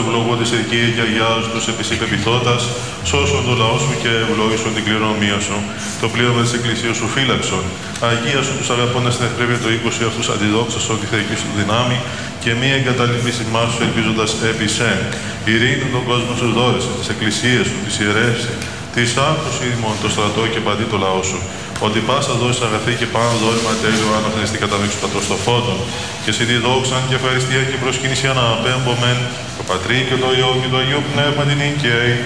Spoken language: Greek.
ευλογούντες εκεί και αγιάζουν τους επί σοι πεποιθώτας, σώσον το λαό σου και ευλόγησον την κληρονομία σου. Το πλήρωμα της Εκκλησίας σου φύλαξον. Αγίασον τους αγαπώντας την ευπρέπεια το 20 αυτούς αντιδόξασον τη θεϊκή σου δυνάμει και μη εγκαταλείπεις ημάς σου ελπίζοντας επί σε. Ειρήνη τον κόσμο σου δώρεσαι, τις εκκλησίες σου, τις ιερεύσει, της άκουση ημών το στρατό και παντί το λαό σου. Ότι πάσα δώσει αγαθή και πάνω δόλημα τέλειο αναθνιστή καταδείξου πατρός των φώτων. Και σε τη δόξαν και ευχαριστία και προσκύνηση αναπέμπομεν, το Πατρί και το Υιό και το Αγίο Πνεύμα την Ικαίη,